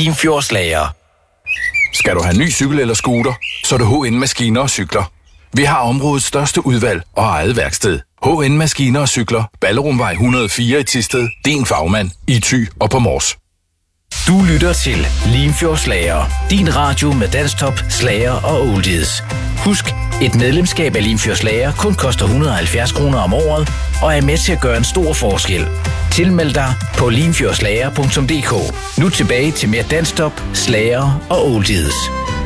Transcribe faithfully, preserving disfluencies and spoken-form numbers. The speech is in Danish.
Limfjordslager. Skal du have ny cykel eller scooter, så er det H N Maskiner og Cykler. Vi har områdets største udvalg og eget værksted. H N Maskiner og Cykler, Ballerumvej et hundrede og fire i Thisted. Din fagmand i Thy og på Mors. Du lytter til Limfjordslager. Din radio med danstop, slager og oldies. Husk, et medlemskab af Limfjordslager kun koster et hundrede og halvfjerds kroner om året og er med til at gøre en stor forskel. Tilmeld dig på limfjordslager punktum d k. Nu tilbage til mere danstop, slager og oldies.